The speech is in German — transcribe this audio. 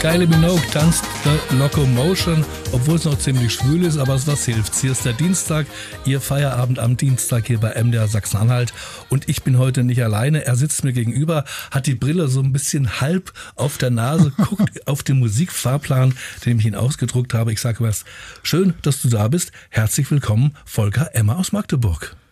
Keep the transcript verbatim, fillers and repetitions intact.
Kylie Minogue tanzt The Locomotion, obwohl es noch ziemlich schwül ist, aber was hilft's? Hier ist der Dienstag, Ihr Feierabend am Dienstag hier bei M D R Sachsen-Anhalt und ich bin heute nicht alleine. Er sitzt mir gegenüber, hat die Brille so ein bisschen halb auf der Nase, guckt auf den Musikfahrplan, den ich ihn ausgedruckt habe. Ich sage was, schön, dass du da bist. Herzlich willkommen, Volker Emmer aus Magdeburg.